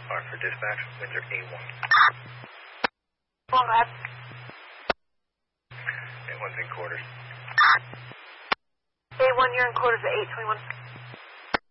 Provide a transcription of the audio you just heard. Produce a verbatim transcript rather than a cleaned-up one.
R for dispatch, Windsor A one. Go ahead. A one's in quarters. A one, you're in quarters at eight twenty-one.